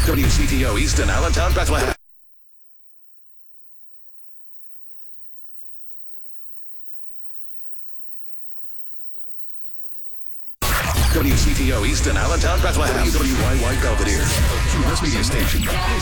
WCTO Easton, Allentown, Bethlehem. WCTO Easton, Allentown, Bethlehem. WYY Belvedere. Mass Media Station.